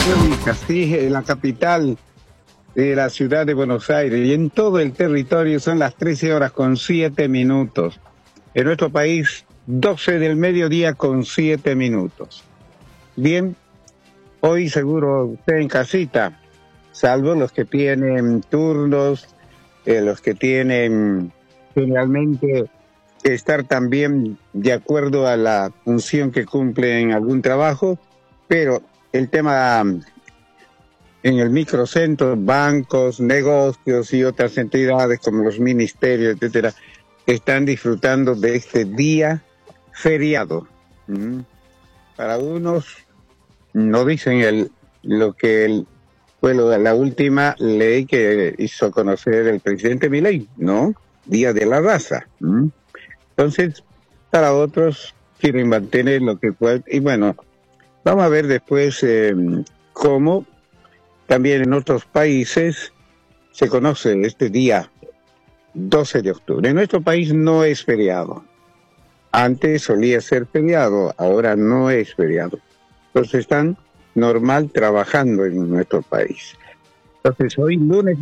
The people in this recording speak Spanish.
Sí, en la capital de la ciudad de Buenos Aires y en todo el territorio son las 13:07. En nuestro país, 12 del mediodía con 7 minutos. Bien, hoy seguro usted en casita, salvo los que tienen turnos, los que tienen generalmente que estar también de acuerdo a la función que cumple en algún trabajo, pero el tema en el microcentro, bancos, negocios y otras entidades como los ministerios, etcétera, están disfrutando de este día feriado. Para unos no dicen lo que fue la última ley que hizo conocer el presidente Milei, ¿no? Día de la raza. Entonces, para otros quieren mantener lo que fue. Y bueno, vamos a ver después cómo también en otros países se conoce este día 12 de octubre. En nuestro país no es feriado. Antes solía ser feriado, ahora no es feriado. Entonces están normal trabajando en nuestro país. Entonces hoy lunes